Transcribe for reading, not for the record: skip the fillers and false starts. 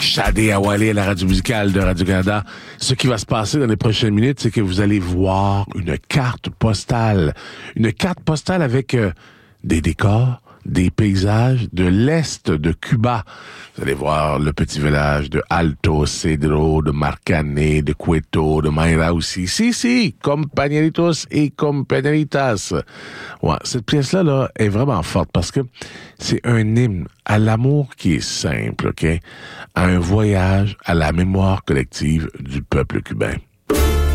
Shadé Awale à la radio musicale de Radio-Canada. Ce qui va se passer dans les prochaines minutes, c'est que vous allez voir une carte postale. Une carte postale avec des décors, des paysages de l'est de Cuba. Vous allez voir le petit village de Alto Cedro, de Marcané, de Cueto, de Mayra aussi. Si, compañeritos et compañeritas. Ouais, cette pièce-là, là, est vraiment forte parce que c'est un hymne à l'amour qui est simple, OK? À un voyage à la mémoire collective du peuple cubain.